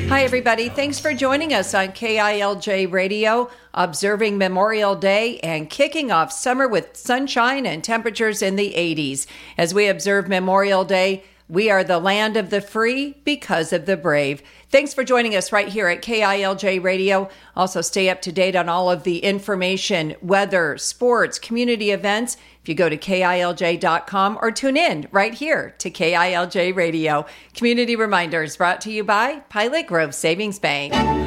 Hi, everybody. Thanks for joining us on KILJ Radio, observing Memorial Day and kicking off summer with sunshine and temperatures in the 80s. As we observe Memorial Day, we are the land of the free because of the brave. Thanks for joining us right here at KILJ Radio. Also, stay up to date on all of the information, weather, sports, community events. If you go to KILJ.com or tune in right here to KILJ Radio. Community Reminders brought to you by Pilot Grove Savings Bank.